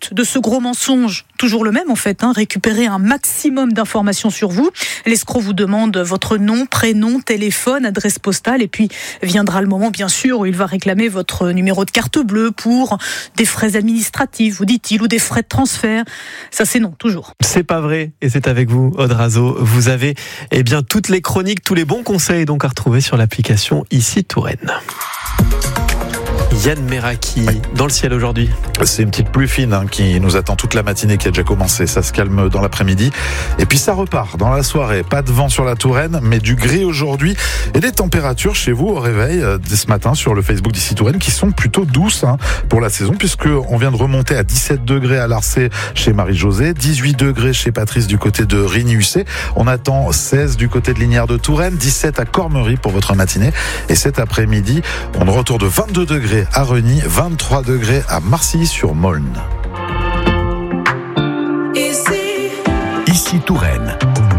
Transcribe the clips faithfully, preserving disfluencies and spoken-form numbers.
but de ce gros mensonge, toujours le même en fait, hein, récupérer un maximum d'informations sur vous. L'escroc vous demande votre nom, prénom, téléphone, adresse postale et puis viendra le moment bien sûr où il va réclamer votre numéro de carte bleue pour des frais administratifs, vous dit-il, ou des frais de transfert. Ça c'est non, toujours. C'est pas vrai et c'est avec vous, Aude Razo. Vous avez eh bien, toutes les chroniques, tous les bons conseils donc à retrouver sur l'application Ici Touraine. Yann Meraki, oui. Dans le ciel aujourd'hui. C'est une petite pluie fine hein, qui nous attend toute la matinée, qui a déjà commencé. Ça se calme dans l'après-midi. Et puis ça repart dans la soirée. Pas de vent sur la Touraine, mais du gris aujourd'hui. Et des températures chez vous au réveil, euh, dès ce matin, sur le Facebook d'Ici Touraine, qui sont plutôt douces hein, pour la saison, puisqu'on vient de remonter à dix-sept degrés à Larcé chez Marie-Josée, dix-huit degrés chez Patrice du côté de Rigny-Hussé. On attend seize du côté de Lignières de Touraine, dix-sept à Cormery pour votre matinée. Et cet après-midi, on a retour de vingt-deux degrés à Reny, vingt-trois degrés à Marcilly-sur-Molne. Ici, Ici Touraine.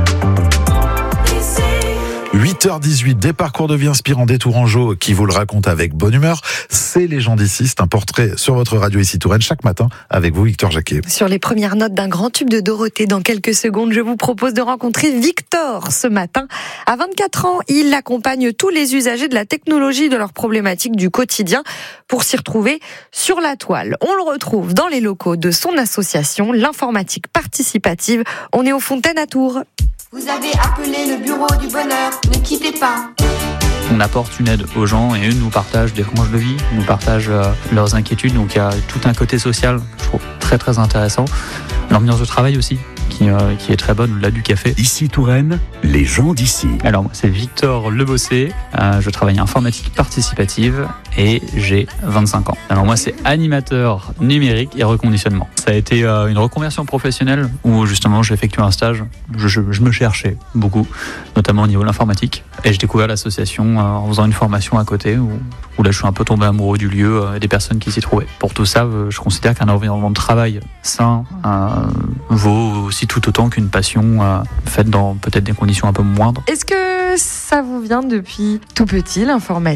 huit heures dix-huit, des parcours de vie inspirants des Tourangeaux qui vous le racontent avec bonne humeur. C'est Les gens d'ici, c'est un portrait sur votre radio Ici Touraine chaque matin avec vous, Victor Jacquet. Sur les premières notes d'un grand tube de Dorothée, dans quelques secondes, je vous propose de rencontrer Victor ce matin. À vingt-quatre ans, il accompagne tous les usagers de la technologie de leurs problématiques du quotidien pour s'y retrouver sur la toile. On le retrouve dans les locaux de son association, l'informatique participative. On est aux Fontaines à Tours. Vous avez appelé le bureau du bonheur, ne quittez pas. On apporte une aide aux gens et eux nous partagent des tranches de vie, nous partagent euh, leurs inquiétudes. Donc il y a tout un côté social que je trouve très très intéressant. L'ambiance de travail aussi, qui, euh, qui est très bonne, au-delà du café. Ici Touraine, les gens d'ici. Alors moi c'est Victor Lebossé, euh, je travaille en informatique participative et j'ai vingt-cinq ans. Alors moi c'est animateur numérique et reconditionnement. Ça a été euh, une reconversion professionnelle où justement j'ai effectué un stage. Je, je, je me cherchais beaucoup, notamment au niveau de l'informatique. Et j'ai découvert l'association euh, en faisant une formation à côté où, où là je suis un peu tombé amoureux du lieu euh, et des personnes qui s'y trouvaient. Pour tout ça, euh, je considère qu'un environnement de travail sain euh, vaut aussi tout autant qu'une passion euh, faite dans peut-être des conditions un peu moindres. Est-ce que ça vous vient depuis tout petit, l'informatique ?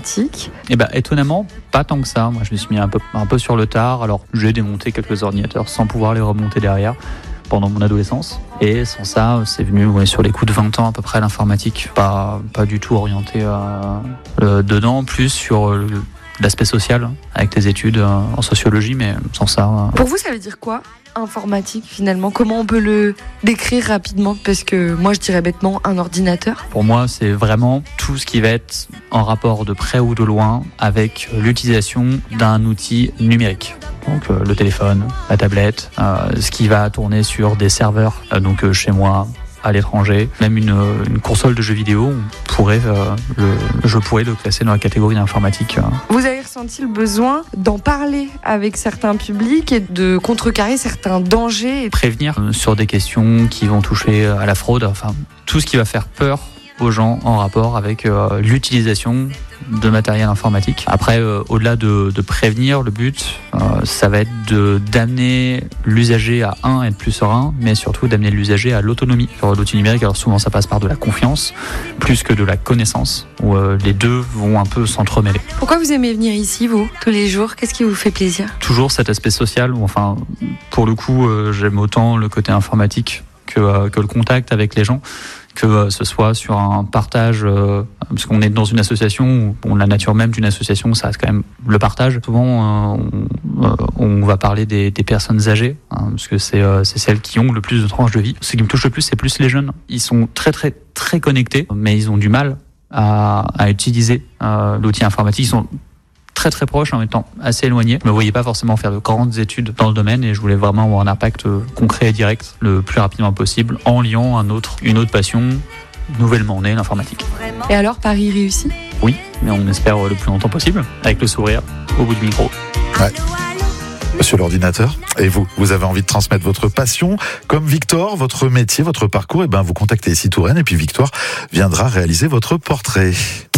Eh ben, étonnamment, pas tant que ça. Moi, je me suis mis un peu, un peu sur le tard. Alors, j'ai démonté quelques ordinateurs sans pouvoir les remonter derrière pendant mon adolescence. Et sans ça, c'est venu ouais, sur les coups de vingt ans à peu près l'informatique. Pas, pas du tout orienté euh, euh, dedans, plus sur euh, l'aspect social avec des études euh, en sociologie, mais sans ça... Euh... Pour vous, ça veut dire quoi ? Informatique finalement, comment on peut le décrire rapidement? Parce que moi je dirais bêtement un ordinateur. Pour moi c'est vraiment tout ce qui va être en rapport de près ou de loin avec l'utilisation d'un outil numérique. Donc euh, le téléphone, la tablette, euh, ce qui va tourner sur des serveurs, euh, donc euh, chez moi, à l'étranger, même une, une console de jeux vidéo, on pourrait, euh, le, je pourrais le classer dans la catégorie d'informatique. Vous avez ressenti le besoin d'en parler avec certains publics et de contrecarrer certains dangers? Prévenir sur des questions qui vont toucher à la fraude, enfin tout ce qui va faire peur aux gens en rapport avec euh, l'utilisation de matériel informatique. Après, euh, au-delà de, de prévenir, le but, euh, ça va être de, d'amener l'usager à, un, être plus serein, mais surtout d'amener l'usager à l'autonomie sur l'outil numérique. Alors souvent, ça passe par de la confiance, plus que de la connaissance, où euh, les deux vont un peu s'entremêler. Pourquoi vous aimez venir ici, vous, tous les jours? Qu'est-ce qui vous fait plaisir? Toujours cet aspect social, où, enfin, pour le coup, euh, j'aime autant le côté informatique que, euh, que le contact avec les gens, que euh, ce soit sur un partage, euh, parce qu'on est dans une association où bon, la nature même d'une association, ça reste quand même le partage. Souvent, euh, on, euh, on va parler des, des personnes âgées, hein, parce que c'est, euh, c'est celles qui ont le plus de tranches de vie. Ce qui me touche le plus, c'est plus les jeunes. Ils sont très très très connectés, mais ils ont du mal à, à utiliser euh, l'outil informatique. Ils sont très très proches en même temps assez éloignés. Je me voyais pas forcément faire de grandes études dans le domaine et je voulais vraiment avoir un impact concret et direct le plus rapidement possible en liant un autre, une autre passion nouvellement née, l'informatique. Et alors, Paris réussit? Oui, mais on espère le plus longtemps possible, avec le sourire au bout du micro. Ouais. Monsieur l'ordinateur, et vous, vous avez envie de transmettre votre passion, comme Victor, votre métier, votre parcours, et ben vous contactez Ici Touraine et puis Victor viendra réaliser votre portrait.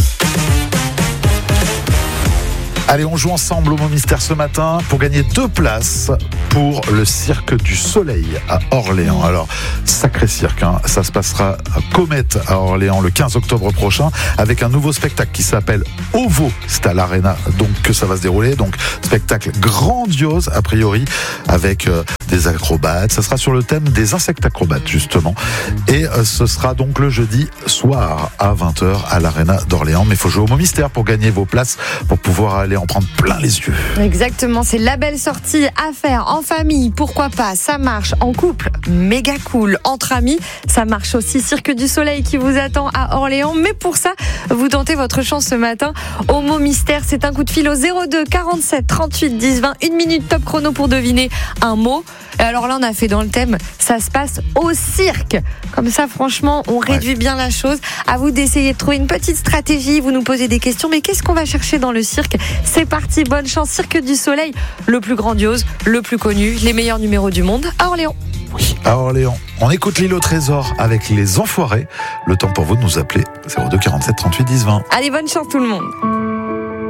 Allez, on joue ensemble au mot mystère ce matin pour gagner deux places pour le Cirque du Soleil à Orléans. Alors, sacré cirque, hein. Ça se passera à Comète à Orléans le quinze octobre prochain avec un nouveau spectacle qui s'appelle Ovo. C'est à l'Arena donc que ça va se dérouler. Donc, spectacle grandiose a priori avec euh, des acrobates. Ça sera sur le thème des insectes acrobates, justement. Et euh, ce sera donc le jeudi soir à vingt heures à l'Arena d'Orléans. Mais il faut jouer au mot mystère pour gagner vos places, pour pouvoir aller en prendre plein les yeux. Exactement, c'est la belle sortie à faire en famille, pourquoi pas, ça marche en couple, méga cool, entre amis, ça marche aussi. Cirque du Soleil qui vous attend à Orléans, mais pour ça, vous tentez votre chance ce matin au mot mystère. C'est un coup de fil au zéro deux quarante-sept trente-huit dix vingt, une minute top chrono pour deviner un mot. Et alors là, on a fait dans le thème, ça se passe au cirque. Comme ça, franchement, on réduit bien la chose. À vous d'essayer de trouver une petite stratégie. Vous nous posez des questions, mais qu'est-ce qu'on va chercher dans le cirque? C'est parti, bonne chance. Cirque du Soleil, le plus grandiose, le plus connu, les meilleurs numéros du monde à Orléans. Oui, à Orléans. On écoute l'île au trésor avec les Enfoirés. Le temps pour vous de nous appeler zéro deux quarante-sept trente-huit dix vingt. Allez, bonne chance tout le monde.